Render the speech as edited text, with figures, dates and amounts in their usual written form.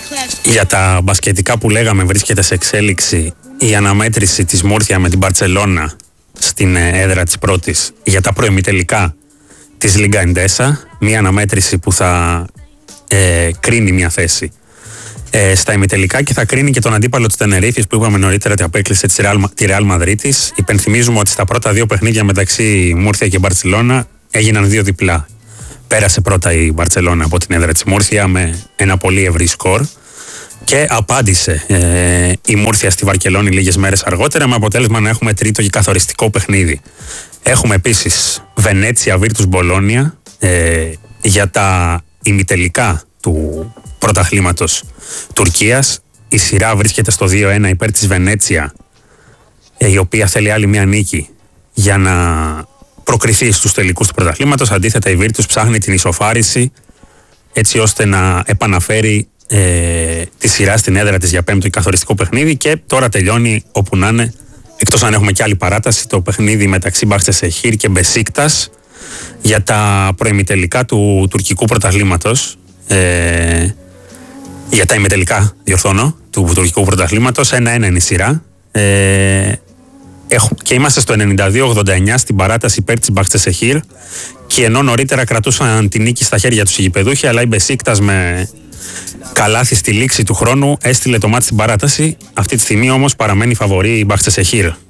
Για τα μπασκετικά που λέγαμε, βρίσκεται σε εξέλιξη η αναμέτρηση της Μούρθια με την Μπαρτσελώνα στην έδρα της πρώτης για τα προημιτελικά της Λίγκα Εντέσα. Μια αναμέτρηση που θα κρίνει μια θέση στα ημιτελικά και θα κρίνει και τον αντίπαλο της Τενερίφης που είπαμε νωρίτερα ότι απέκλεισε τη Ρεάλ Μαδρίτης. Υπενθυμίζουμε ότι στα πρώτα δύο παιχνίδια μεταξύ Μούρθια και Μπαρτσελώνα έγιναν 2 διπλά. Πέρασε πρώτα η Μπαρτσελώνα από την έδρα της Μούρθια με ένα πολύ ευρύ σκορ και απάντησε η Μούρθια στη Βαρκελόνη λίγες μέρες αργότερα, με αποτέλεσμα να έχουμε τρίτο και καθοριστικό παιχνίδι. Έχουμε επίσης Βενέτσια Βίρτους Μπολόνια για τα ημιτελικά του πρωταθλήματος Τουρκίας. Η σειρά βρίσκεται στο 2-1 υπέρ της Βενέτσια, η οποία θέλει άλλη μια νίκη για να προκριθεί στους τελικούς του πρωταθλήματος. Αντίθετα, η Βίρτους ψάχνει την ισοφάριση έτσι ώστε να επαναφέρει τη σειρά στην έδρα της για πέμπτο και καθοριστικό παιχνίδι. Και τώρα τελειώνει όπου να είναι, εκτός αν έχουμε και άλλη παράταση, το παιχνίδι μεταξύ Μπαχτσεσεχήρ και Μπεσίκτας για τα προημιτελικά του τουρκικού πρωταθλήματος. Για τα ημιτελικά, διορθώνω, του τουρκικού πρωταθλήματος. 1-1 είναι η σειρά. Και είμαστε στο 92-89 στην παράταση υπέρ της Μπαχτσεσεχήρ. Και ενώ νωρίτερα κρατούσαν την νίκη στα χέρια τους οι γηπεδούχοι, αλλά η Μπεσίκτας με καλάθι στη λήξη του χρόνου έστειλε το μάτι στην παράταση. Αυτή τη στιγμή όμως παραμένει φαβορή η Μπαχτσεσεχήρ.